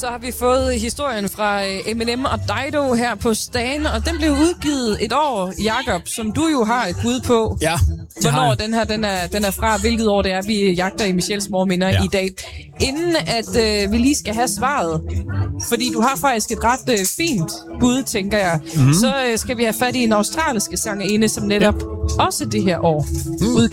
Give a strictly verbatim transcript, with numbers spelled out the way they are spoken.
Så har vi fået historien fra Eminem og Dido her på Stan, og den blev udgivet et år, Jakob, som du jo har et bud på. Ja, hvornår den her den er, den er fra, hvilket år det er, vi jagter i Michels morminder ja. i dag. Inden at øh, vi lige skal have svaret, fordi du har faktisk et ret øh, fint bud, tænker jeg, mm-hmm. så øh, skal vi have fat i en australske sangerinde, som netop ja. også det her år mm. udgav